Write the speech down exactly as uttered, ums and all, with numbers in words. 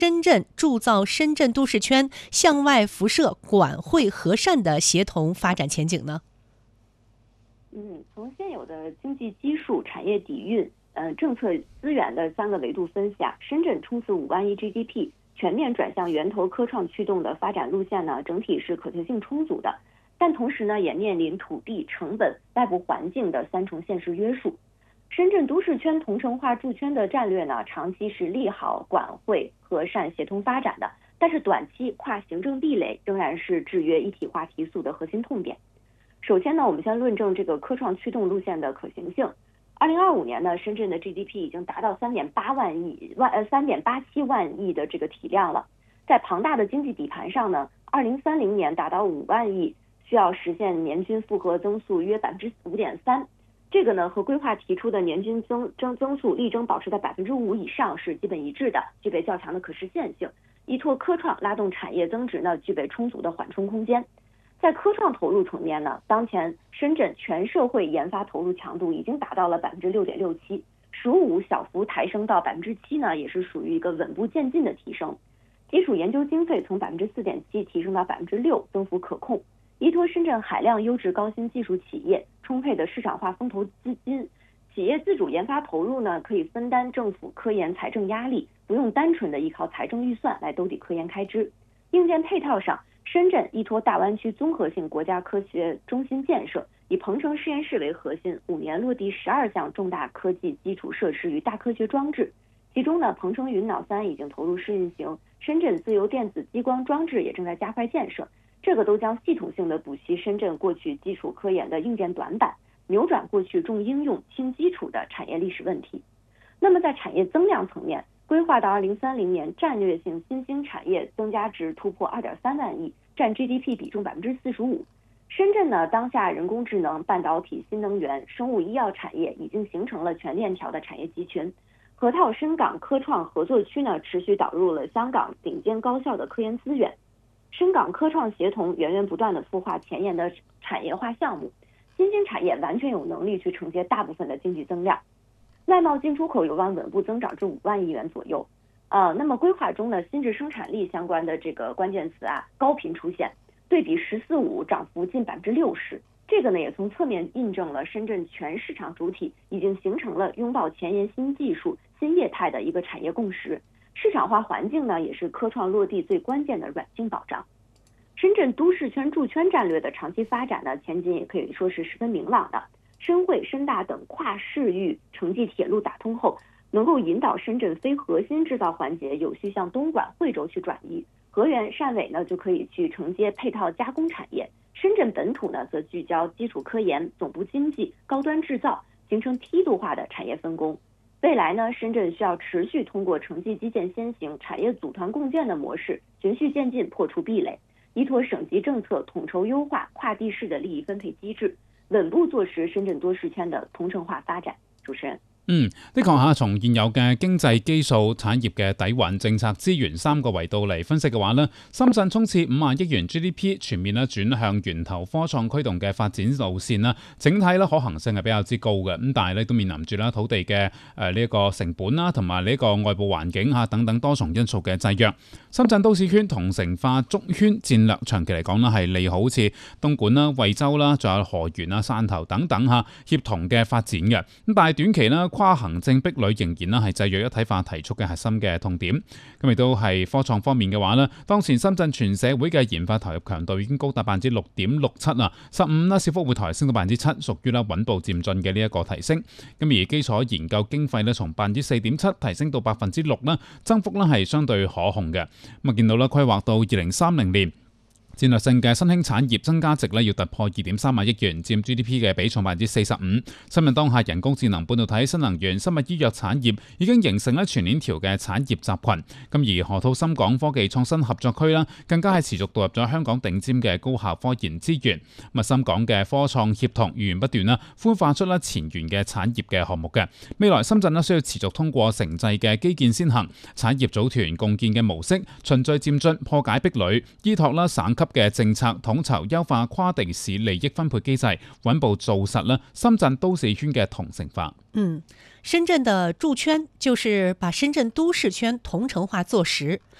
深圳铸造深圳都市圈向外辐射管汇和善的协同发展前景呢？ 嗯，从现有的经济基数、产业底蕴、呃政策资源的三个维度分析啊，深圳冲刺五万亿 G D P， 全面转向源头科创驱动的发展路线呢，整体是可行性充足的。但同时呢，也面临土地、成本、外部环境的三重现实约束。深圳都市圈同城化筑圈的战略呢，长期是利好管汇和善协同发展的，但是短期跨行政壁垒仍然是制约一体化提速的核心痛点。首先呢，我们先论证这个科创驱动路线的可行性。二零二五年呢，深圳的 G D P 已经达到三点八万亿万呃三点八七万亿的这个体量了。在庞大的经济底盘上呢，二零三零年达到五万亿，需要实现年均复合增速约百分之五点三。这个呢和规划提出的年均增增增速力争保持在百分之五以上是基本一致的，具备较强的可实现性。依托科创拉动产业增值呢，具备充足的缓冲空间。在科创投入层面呢，当前深圳全社会研发投入强度已经达到了百分之六点六七，十五小幅抬升到百分之七呢，也是属于一个稳步渐进的提升。基础研究经费从百分之四点七提升到百分之六，增幅可控。依托深圳海量优质高新技术企业、充沛的市场化风投资金，企业自主研发投入呢，可以分担政府科研财政压力，不用单纯的依靠财政预算来兜底科研开支。硬件配套上，深圳依托大湾区综合性国家科学中心建设，以鹏城实验室为核心，五年落地十二项重大科技基础设施与大科学装置。其中呢，鹏城云脑三已经投入试运行，深圳自由电子激光装置也正在加快建设。这个都将系统性的补齐深圳过去基础科研的硬件短板，扭转过去重应用轻基础的产业历史问题。那么在产业增量层面，规划到二零三零年，战略性新兴产业增加值突破二点三万亿，占 G D P 比重百分之四十五。深圳呢，当下人工智能、半导体、新能源、生物医药产业已经形成了全链条的产业集群。河套深港科创合作区呢，持续导入了香港顶尖高校的科研资源。深港科创协同源源不断的孵化前沿的产业化项目，新兴产业完全有能力去承接大部分的经济增量。外贸进出口有望稳步增长至五万亿元左右。呃，那么规划中呢，新质生产力相关的这个关键词啊，高频出现，对比“十四五”涨幅近百分之六十。这个呢，也从侧面印证了深圳全市场主体已经形成了拥抱前沿新技术、新业态的一个产业共识。市场化环境呢，也是科创落地最关键的软性保障。深圳都市圈筑圈战略的长期发展呢，前景也可以说是十分明朗的。深汇、深大等跨市域城际铁路打通后，能够引导深圳非核心制造环节有序向东莞、惠州去转移。河源、汕尾呢，就可以去承接配套加工产业。深圳本土呢，则聚焦基础科研、总部经济、高端制造，形成梯度化的产业分工。未来呢，深圳需要持续通过城际基建先行、产业组团共建的模式，循序渐进破除壁垒，依托省级政策统筹优化跨地市的利益分配机制，穩步坐實深圳多市圈的同城化發展。主持人。 嗯，的確嚇，從現有嘅經濟基數、產業嘅底蘊、政策資源三個維度嚟分析嘅話呢，深圳衝刺五萬億元 G D P 全面咧轉向源頭科創驅動嘅發展路線啦，整體咧可行性係比較之高嘅。咁但係咧都面臨住啦土地嘅誒呢一個成本啦，同埋呢一個外部環境嚇等等多重因素嘅制約。深圳都市圈同城化築圈戰略長期嚟講啦係利好，好似東莞啦、惠州啦，仲有河源啦、汕頭等等嚇協同嘅發展嘅。咁但係短期咧，跨行政壁壘仍然啦係制約一體化提速嘅核心嘅痛點。咁亦都係科創方面嘅話咧，當前深圳全社會嘅研發投入強度已經高達百分之六點六七啦，十五啦小幅會抬升到百分之七，屬於啦穩步漸進嘅呢一個提升。咁而基礎研究經費咧從百分之四點七提升到百分之六啦，增幅咧係相對可控嘅。咁啊見到啦規劃到二零三零年。戰略性嘅新興產業增加值咧要突破二點三萬億元，佔 G D P 嘅比重百分之四十五。深圳當下人工智能、半導體、新能源、生物醫藥產業已經形成咧全鏈條嘅產業集群。咁而河套深港科技創新合作區啦，更加係持續導入咗香港頂尖嘅高效科研資源。咁啊深港嘅科創協同源源不斷啦，孵化出啦前沿嘅產業嘅項目嘅。未來深圳咧需要持續通過城際嘅基建先行、產業組團共建嘅模式，循序漸進破解壁壘，依託啦省級級嘅政策統籌優化跨地市利益分配機制，穩步做實啦深圳都市圈嘅同城化。 嗯，深圳的筑圈就是把深圳都市圈同城化做實。